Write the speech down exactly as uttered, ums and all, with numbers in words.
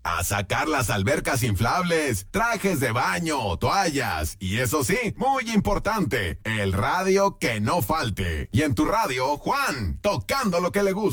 a sacar las albercas inflables, trajes de baño, toallas y eso sí, muy importante, el radio que no falte. Y en tu radio, Juan, tocando lo que le gusta.